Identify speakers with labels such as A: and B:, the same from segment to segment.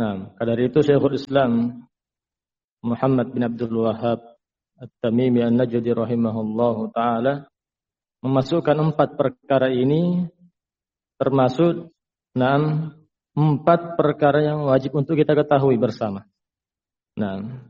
A: Nah, dari itu Syekhul Islam Muhammad bin Abdul Wahhab At-Tamimi An-Najdi rahimahullahu taala memasukkan 4 perkara ini termasuk 4 perkara yang wajib untuk kita ketahui bersama. Nah,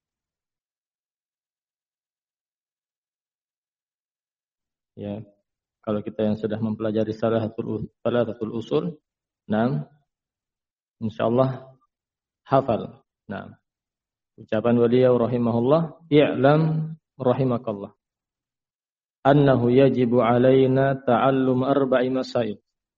A: ya, kalau kita yang sudah mempelajari salasatul usul, nah, insyaallah hafal. Nah, ucapan beliau rahimahullah, i'lam rahimakallah annahu yajibu alaina ta'allum 4 masail.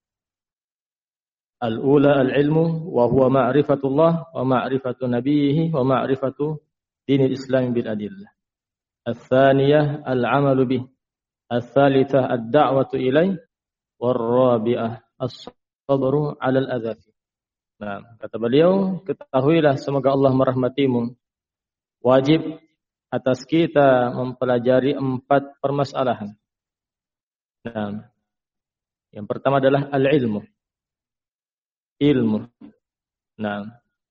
A: Al-ula al-ilmu wa huwa ma'rifatullah wa ma'rifatu nabiyhi wa ma'rifatu dinil Islam bil adillah. Ats-tsaniyah al-'amalu bih. Ats-tsalitsah ad-da'watu ilaih. War-rabi'ah as-sabru 'alal adza. Nah, kata beliau, ketahuilah semoga Allah merahmatimu. Wajib atas kita mempelajari 4 permasalahan. Nah, yang pertama adalah al-ilmu. Ilmu. Nah,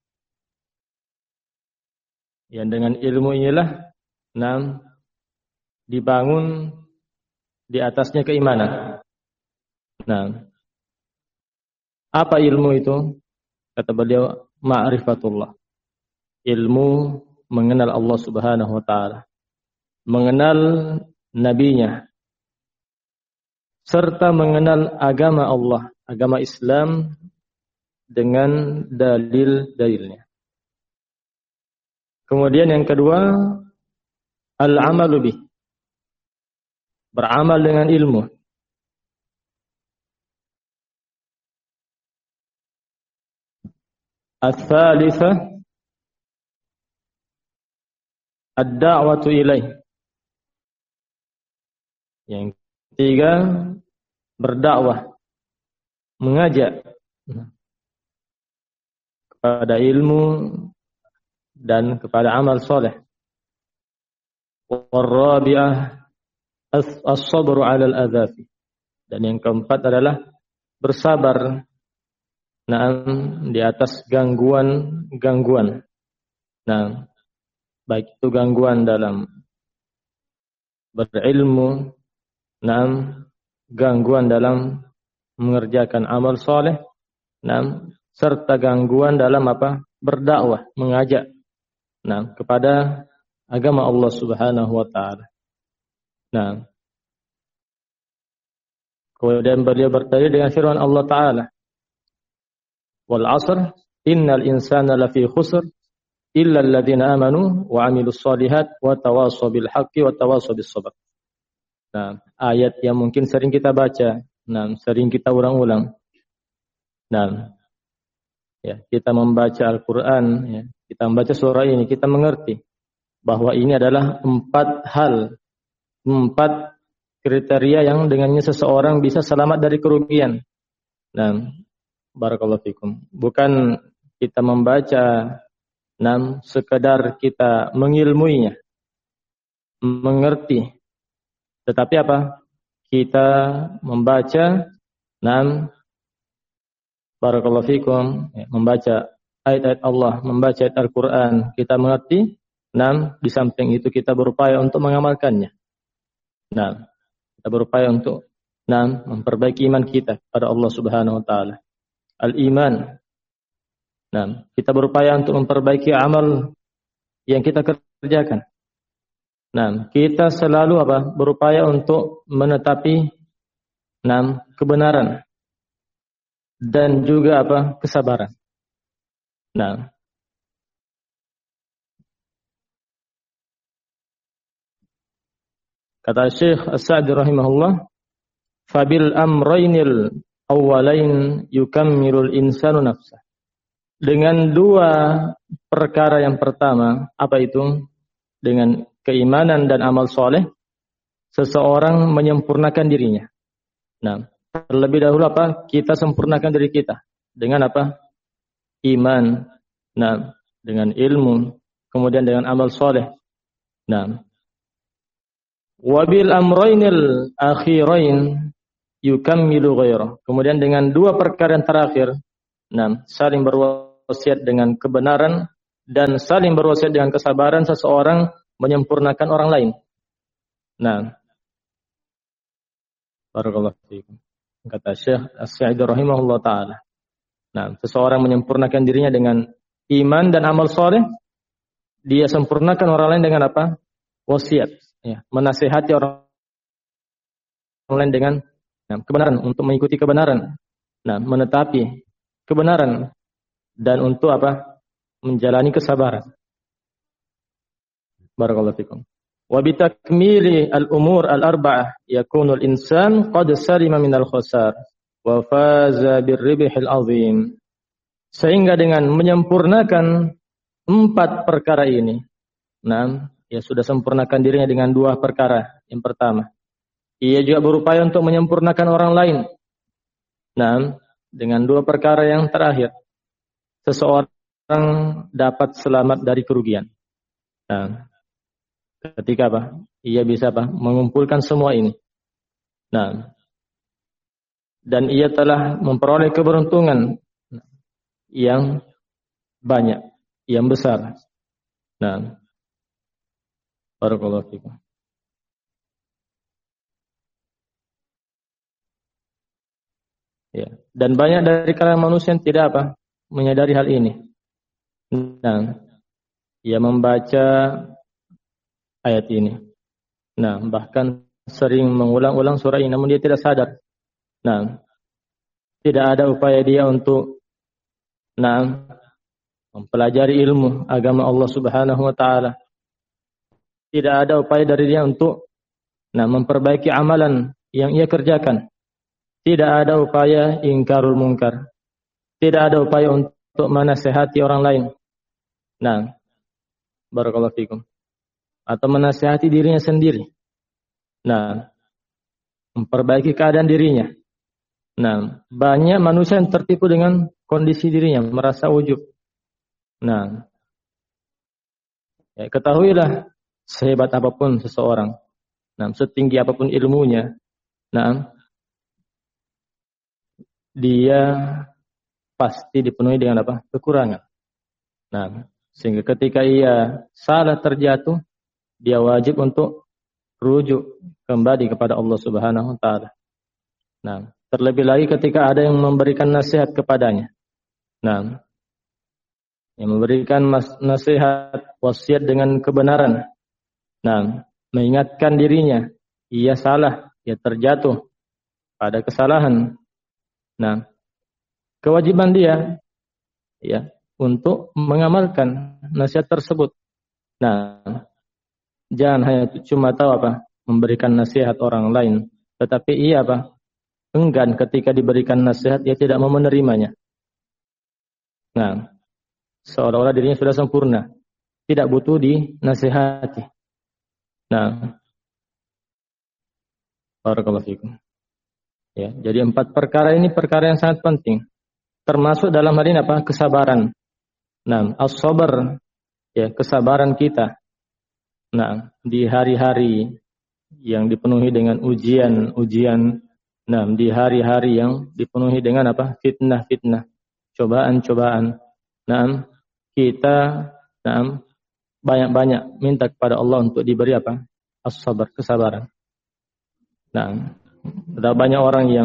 A: yang dengan ilmu inilah dibangun di atasnya keimanan. Nah, apa ilmu itu? Kata beliau, ma'rifatullah. Ilmu mengenal Allah Subhanahu wa taala, mengenal nabinya, serta mengenal agama Allah, agama Islam dengan dalil-dalilnya. Kemudian yang kedua, al-amalu bih. Beramal dengan ilmu. Ats-tsalitsah ad-da'watu ilaih. Yang ketiga, berdakwah, mengajak kepada ilmu dan kepada amal soleh. War-rabi'ah as-sabru 'alal adzafi. Dan yang keempat adalah bersabar di atas gangguan. Nah, baik itu gangguan dalam berilmu, gangguan dalam mengerjakan amal soleh, serta gangguan dalam berdakwah, mengajak kepada agama Allah Subhanahu wa taala. Nah, kemudian beliau bertanya dengan firman Allah taala, wal 'asr innal insana lafi khusr illa alladziina amanu wa 'amilus shalihat wa tawassaw bil haqqi wa tawassaw bis sabr. Nah, ayat yang mungkin sering kita baca, sering kita ulang-ulang. Nah, ya, kita membaca Al-Qur'an, ya, kita membaca surah ini, kita mengerti bahwa ini adalah 4 hal, 4 kriteria yang dengannya seseorang bisa selamat dari kerugian. Nah, barakallahu fikum. Bukan kita membaca sekedar kita mengilmuinya, mengerti. Tetapi kita membaca barakallahu fikum, ya, membaca ayat-ayat Allah, membaca ayat Al-Qur'an, kita mengerti. Di samping itu kita berupaya untuk mengamalkannya. Kita berupaya untuk memperbaiki iman kita pada Allah Subhanahu wa taala. Al-iman. Kita berupaya untuk memperbaiki amal yang kita kerjakan. Kita selalu berupaya untuk menetapi kebenaran dan juga kesabaran. Kata Syekh As-Sa'di rahimahullah, fabil amraynil awwalain yukammilul insanu nafsah. Dengan 2 perkara yang pertama, apa itu? Dengan keimanan dan amal soleh, seseorang menyempurnakan dirinya. Terlebih dahulu kita sempurnakan diri kita dengan iman, dengan ilmu, kemudian dengan amal soleh. Wabil amraynil akhirain yukammilu ghairah. Kemudian dengan 2 perkara yang terakhir, saling berwasiat berwasiat dengan kebenaran dan saling berwasiat dengan kesabaran seseorang menyempurnakan orang lain. Nah, barakallahu fiikum. Kata Syekh As-Sa'idi rahimahullah taala. Nah, seseorang menyempurnakan dirinya dengan iman dan amal soleh, dia sempurnakan orang lain dengan apa? Wasiat, ya, menasihati orang lain dengan kebenaran, untuk mengikuti kebenaran. Nah, menetapi kebenaran dan untuk apa? Menjalani kesabaran. Barakallahu fikum. Wa bi takmili al-umur al-arba'ah yakunu al-insan qad salima min al-khasar wa faza bir-ribhil azim. Sehingga dengan menyempurnakan 4 perkara ini, nah, ia sudah sempurnakan dirinya dengan 2 perkara. Yang pertama, ia juga berupaya untuk menyempurnakan orang lain. Nah, dengan 2 perkara yang terakhir, seseorang dapat selamat dari kerugian. Nah, ketika apa? Ia bisa apa? Mengumpulkan semua ini. Nah, dan ia telah memperoleh keberuntungan yang banyak, yang besar. Nah, barakallahu fikum. Ya, dan banyak dari kalangan manusia yang tidak apa? Menyadari hal ini. Nah, ia membaca ayat ini. Nah, bahkan sering mengulang-ulang surah ini, namun dia tidak sadar. Nah, tidak ada upaya dia untuk mempelajari ilmu agama Allah Subhanahu wa taala. Tidak ada upaya dari dia untuk memperbaiki amalan yang ia kerjakan. Tidak ada upaya ingkarul munkar. Tidak ada upaya untuk menasihati orang lain. Nah, barakallahu fikum. Atau menasihati dirinya sendiri. Nah, memperbaiki keadaan dirinya. Nah, banyak manusia yang tertipu dengan kondisi dirinya, merasa ujub. Nah, ya, ketahuilah sehebat apapun seseorang, setinggi apapun ilmunya, dia pasti dipenuhi dengan apa? Kekurangan. Nah, sehingga ketika ia salah terjatuh, dia wajib untuk rujuk kembali kepada Allah Subhanahu wa taala. Nah, terlebih lagi ketika ada yang memberikan nasihat kepadanya. Nah, yang memberikan nasihat, wasiat dengan kebenaran. Nah, mengingatkan dirinya, ia salah, ia terjatuh pada kesalahan. Nah, kewajiban dia ya untuk mengamalkan nasihat tersebut. Nah, jangan hanya cuma tahu apa memberikan nasihat orang lain, tetapi ia apa enggan ketika diberikan nasihat, ia tidak mau menerimanya. Nah, seolah-olah dirinya sudah sempurna, tidak butuh dinasihati. Nah, barakallahu fikum. Ya, jadi 4 perkara ini perkara yang sangat penting. Termasuk dalam hal ini apa? Kesabaran. Nah, as-sabar, ya, kesabaran kita. Nah, di hari-hari yang dipenuhi dengan ujian-ujian, di hari-hari yang dipenuhi dengan apa? Fitnah-fitnah, cobaan-cobaan. Nah, kita banyak-banyak minta kepada Allah untuk diberi apa? As-sabar, kesabaran. Nah, ada banyak orang yang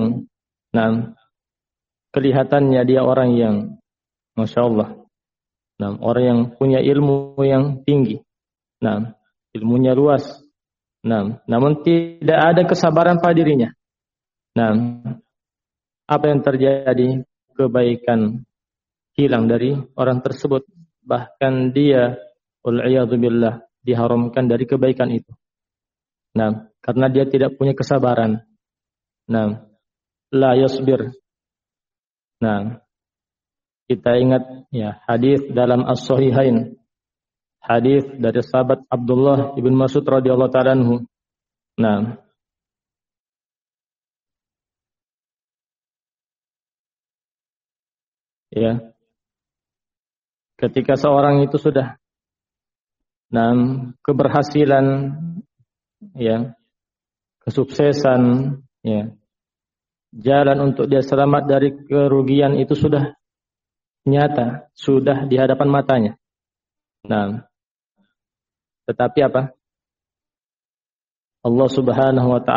A: kelihatannya dia orang yang Masya Allah, orang yang punya ilmu yang tinggi, ilmunya luas, namun tidak ada kesabaran pada dirinya. Apa yang terjadi? Kebaikan hilang dari orang tersebut, bahkan dia wal-iyadzubillah diharamkan dari kebaikan itu. Karena dia tidak punya kesabaran. La yasbir. Kita ingat ya hadis dalam As-Sahihain, hadis dari sahabat Abdullah ibn Mas'ud radhiyallahu ta'ala anhu. Ya, ketika seorang itu sudah keberhasilan, ya, kesuksesan, ya, jalan untuk dia selamat dari kerugian itu sudah nyata, sudah di hadapan matanya. Nah, tetapi apa? Allah Subhanahu wa ta'ala